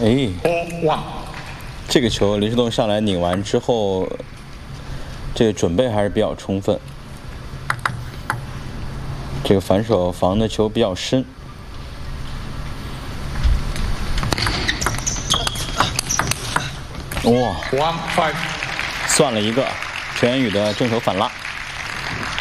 哎， 哇， 这个球林世栋上来拧完之后，这个准备还是比较充分。这个反手防的球比较深。哇， 1-5， 算了一个，陈元宇的正手反拉。